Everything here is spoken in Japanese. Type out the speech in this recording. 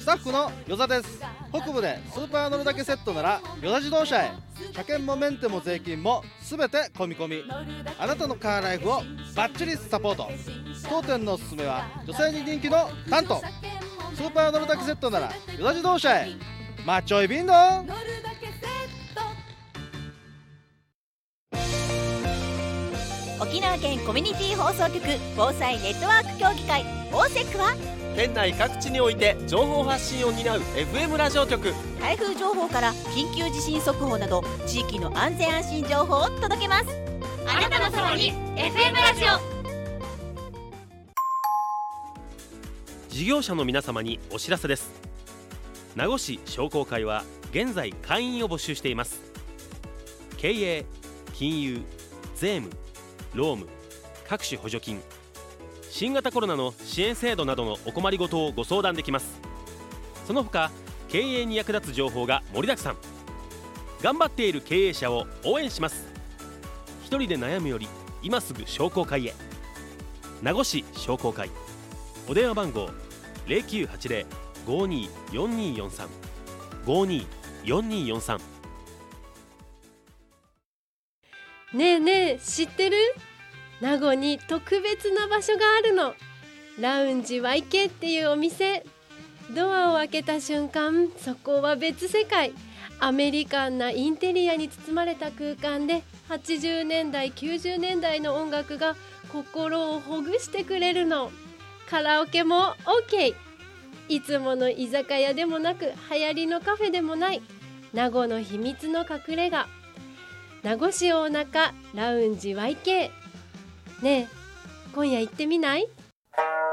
タッフの与座です。北部でスーパー乗るだけセットなら与座自動車へ。車検もメンテも税金もすべて込み込み。あなたのカーライフをバッチリサポート。当店のおすすめは女性に人気のタント。スーパー乗るだけセットなら与座自動車へ。マッチョイビンド。 沖縄県コミュニティ放送局防災ネットワーク協議会OSECは県内各地において情報発信を担う FM ラジオ局。 台風情報から緊急地震速報など地域の安全安心情報を届けます。 あなたのそばに FM ラジオ。 事業者の皆様にお知らせです。名護市商工会は現在会員を募集しています。経営、金融、税務、労務、各種補助金、新型コロナの支援制度などのお困りごとをご相談できます。その他経営に役立つ情報が盛りだくさん。頑張っている経営者を応援します。一人で悩むより今すぐ商工会へ。名護市商工会、お電話番号 0980-524243 524243。 ねえねえ、知ってる？名護に特別な場所があるの。ラウンジ YK っていうお店。ドアを開けた瞬間、そこは別世界。アメリカンなインテリアに包まれた空間で80年代90年代の音楽が心をほぐしてくれるの。カラオケも OK。 いつもの居酒屋でもなく流行りのカフェでもない、名護の秘密の隠れ家、名護市大中ラウンジ YK。 ねえ、今夜行ってみない？